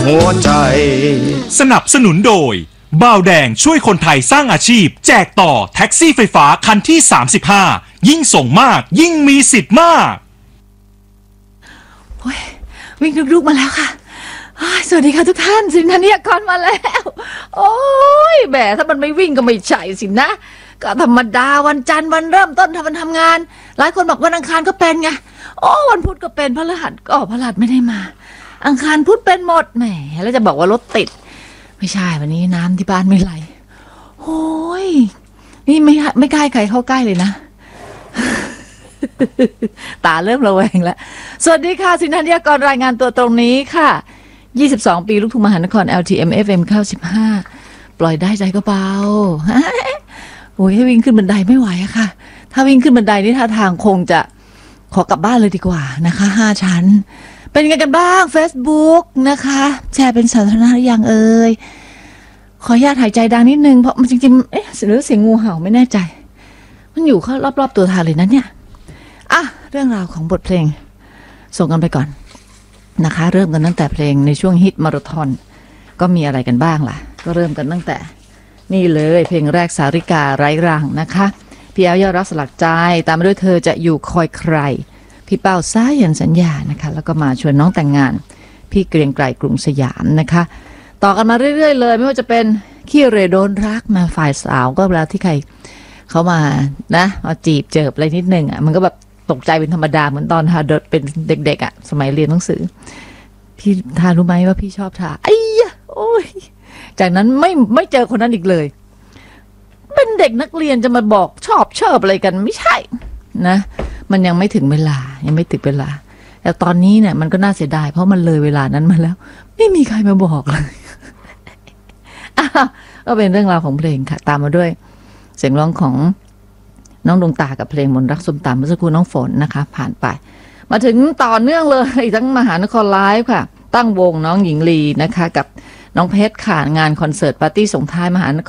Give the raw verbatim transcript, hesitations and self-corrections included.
หัวใจสนับสนุนโดยบ่าวแดงช่วยคนไทยสร้างอาชีพแจกต่อแท็กซี่ไฟฟ้าคันที่สามสิบห้ายิ่งส่งมากยิ่งมีสิทธิ์มากโอ้ยวิ่งลุกๆมาแล้วค่ะสวัสดีค่ะทุกท่านสินธนิยากรมาแล้วโอ้ยแหมถ้ามันไม่วิ่งก็ไม่ใช่สินะก็ธรรมดาวันจันทร์วันเริ่มต้นทำวันทำงานหลายคนบอกวันอังคารก็เป็นไงโอ้วันพุธก็เป็นพฤหัสก็พฤหัสไม่ได้มาอังคารพุธเป็นหมดแหมแล้วจะบอกว่ารถติดไม่ใช่วันนี้น้ำที่บ้านไม่ไหลโอ้ยนี่ไม่ไม่ใกล้ใครเข้าใกล้เลยนะตาเริ่มระแวงแล้วสวัสดีค่ะสินธนิยากรรายงานตัวตรงนี้ค่ะยี่สิบสองปีลูกทุ่งมหานคร แอล ที เอ็ม เอฟ เอ็ม เก้าสิบห้าปล่อยได้ใจก็เบาโอ้ยให้วิ่งขึ้นบันไดไม่ไหวอะค่ะถ้าวิ่งขึ้นบันไดนี่ท่าทางคงจะขอกลับบ้านเลยดีกว่านะคะห้าชั้นเป็นไงกันบ้าง Facebook นะคะแชร์เป็นสาธารณะหรือยังเอ่ยขออนุญาตหายใจดังนิดนึงเพราะมันจริงๆเอ๊ะหรือเสียงงูเห่าไม่แน่ใจมันอยู่ข้างรอบๆตัวทาเลยนะเนี่ยอ่ะเรื่องราวของบทเพลงส่งกันไปก่อนนะคะเริ่มกันตั้งแต่เพลงในช่วงฮิตมาราธอนก็มีอะไรกันบ้างล่ะก็เริ่มกันตั้งแต่นี่เลยเพลงแรกสาริกาไร้รังนะคะพี่แอลยอดรักสลักใจตามมาด้วยเธอจะอยู่คอยใครพี่เป้าสายันสัญญานะคะแล้วก็มาชวนน้องแต่งงานพี่เกรียงไกรกรุงสยามนะคะต่อกันมาเรื่อยๆเลยไม่ว่าจะเป็นขี้เรโดนรักมาฝ่ายสาวก็เวลาที่ใครเขามานะมาจีบเจิบอะไรนิดนึงอ่ะมันก็แบบตกใจเป็นธรรมดาเหมือนตอนทาเดดเป็นเด็กๆอ่ะสมัยเรียนหนังสือพี่ทารู้ไหมว่าพี่ชอบทาไอ้ยะโอ้ยจากนั้นไม่ไม่เจอคนนั้นอีกเลยเป็นเด็กนักเรียนจะมาบอกชอบเชิบอะไรกันไม่ใช่นะมันยังไม่ถึงเวลายังไม่ถึงเวลาแต่ตอนนี้เนี่ยมันก็น่าเสียดายเพราะมันเลยเวลานั้นมาแล้วไม่มีใครมาบอกเลยก็เป็นเรื่องราวของเพลงค่ะตามมาด้วยเสียงร้องของน้องดวงตากับเพลงมนต์รักส้มตำเมื่อสักครู่น้องฝนนะคะผ่านไปมาถึงต่อเนื่องเลยทั้งมหานครไลฟ์ค่ะตั้งวงน้องหญิงลีนะคะกับน้องเพชรค่ะงานคอนเสิร์ตปาร์ตี้ส่งท้ายมหานคร